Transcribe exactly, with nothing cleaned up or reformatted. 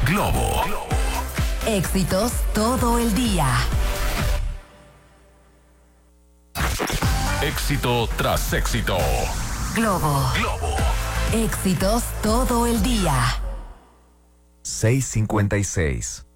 Globo. Éxitos todo el día. Éxito tras éxito. Globo. Globo. Éxitos todo el día. seis cincuenta y seis.